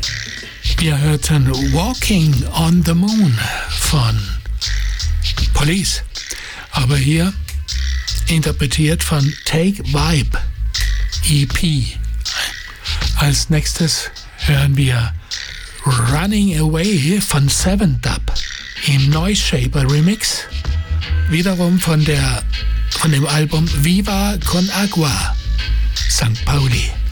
Wir hörten Walking on the Moon von Police, aber hier interpretiert von Take Vibe EP. Als nächstes hören wir Running Away von Seven Dub im Noise Shaper Remix, wiederum von dem Album Viva con Agua, St. Pauli.